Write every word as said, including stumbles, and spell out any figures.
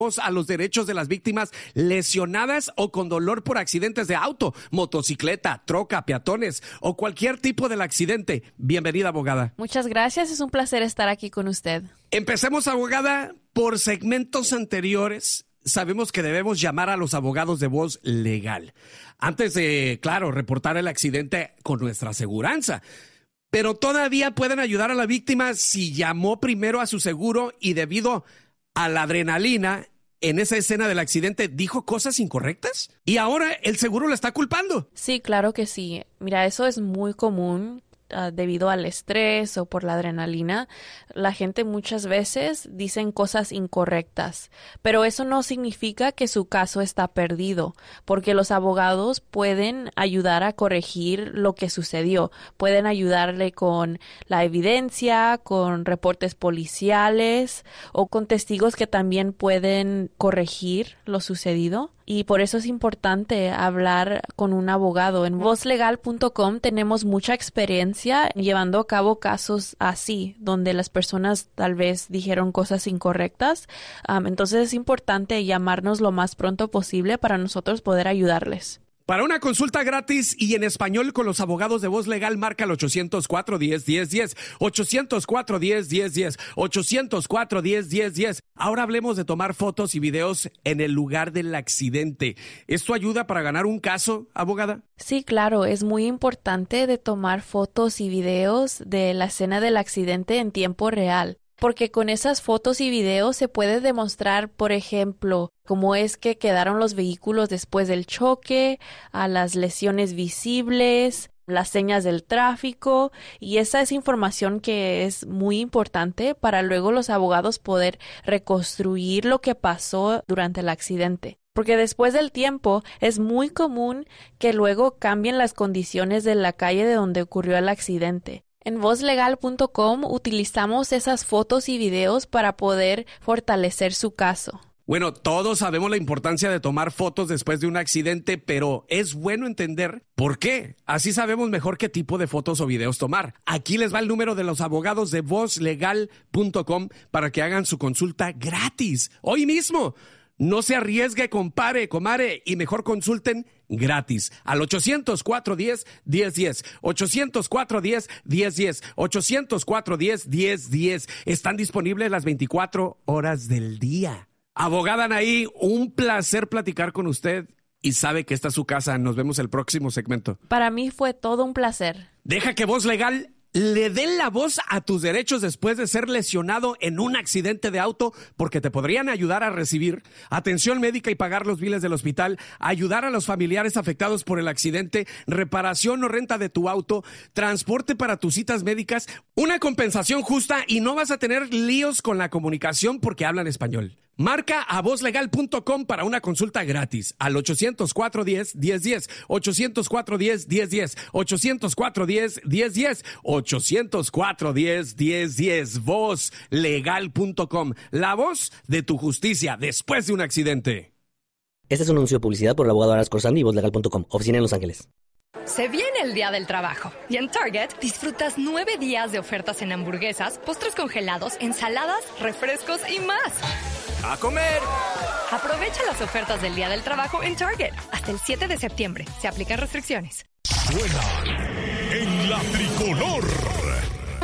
a los derechos de las víctimas lesionadas o con dolor por accidentes de auto, motocicleta, troca, peatones o cualquier tipo del accidente. Bienvenida, abogada. Muchas gracias, es un placer estar aquí con usted. Empecemos, abogada, por segmentos anteriores. Sabemos que debemos llamar a los abogados de voz legal antes de, claro, reportar el accidente con nuestra aseguranza. Pero todavía pueden ayudar a la víctima si llamó primero a su seguro y debido a la adrenalina en esa escena del accidente dijo cosas incorrectas y ahora el seguro la está culpando. Sí, claro que sí. Mira, eso es muy común. Uh, debido al estrés o por la adrenalina, la gente muchas veces dicen cosas incorrectas, pero eso no significa que su caso está perdido, porque los abogados pueden ayudar a corregir lo que sucedió, pueden ayudarle con la evidencia, con reportes policiales o con testigos que también pueden corregir lo sucedido. Y por eso es importante hablar con un abogado. En voz legal punto com tenemos mucha experiencia llevando a cabo casos así, donde las personas tal vez dijeron cosas incorrectas. Um, entonces es importante llamarnos lo más pronto posible para nosotros poder ayudarles. Para una consulta gratis y en español con los abogados de Voz Legal, marca el ochocientos cuatro, diez, diez, diez, ochocientos cuatro, diez, diez, diez, ochocientos cuatro, diez, diez, diez. Ahora hablemos de tomar fotos y videos en el lugar del accidente. ¿Esto ayuda para ganar un caso, abogada? Sí, claro, es muy importante de tomar fotos y videos de la escena del accidente en tiempo real. Porque con esas fotos y videos se puede demostrar, por ejemplo, cómo es que quedaron los vehículos después del choque, a las lesiones visibles, las señas del tráfico, y esa es información que es muy importante para luego los abogados poder reconstruir lo que pasó durante el accidente. Porque después del tiempo es muy común que luego cambien las condiciones de la calle de donde ocurrió el accidente. En voz legal punto com utilizamos esas fotos y videos para poder fortalecer su caso. Bueno, todos sabemos la importancia de tomar fotos después de un accidente, pero es bueno entender por qué. Así sabemos mejor qué tipo de fotos o videos tomar. Aquí les va el número de los abogados de voz legal punto com para que hagan su consulta gratis hoy mismo. No se arriesgue, compare, comare, y mejor consulten gratis al ochocientos cuatro, diez, diez, diez, ochocientos cuatro, diez, diez, diez, ochocientos cuatro, diez, diez, diez. Están disponibles las veinticuatro horas del día. Abogada Anaí, un placer platicar con usted y sabe que esta es su casa. Nos vemos el próximo segmento. Para mí fue todo un placer. Deja que Voz Legal le den la voz a tus derechos después de ser lesionado en un accidente de auto, porque te podrían ayudar a recibir atención médica y pagar los biles del hospital, ayudar a los familiares afectados por el accidente, reparación o renta de tu auto, transporte para tus citas médicas, una compensación justa y no vas a tener líos con la comunicación porque hablan español. Marca a voz legal punto com para una consulta gratis al ochocientos cuatro, diez, diez, diez, ochocientos cuatro, diez, diez, diez, ochocientos cuatro, diez, diez, diez, ochocientos cuatro, diez, diez, diez, voz legal punto com, la voz de tu justicia después de un accidente. Este es un anuncio de publicidad por el abogado Aras Corsandi y voz legal punto com, oficina en Los Ángeles. Se viene el Día del Trabajo y en Target disfrutas nueve días de ofertas en hamburguesas, postres congelados, ensaladas, refrescos y más. ¡A comer! Aprovecha las ofertas del Día del Trabajo en Target hasta el siete de septiembre. Se aplican restricciones. Suena en la tricolor.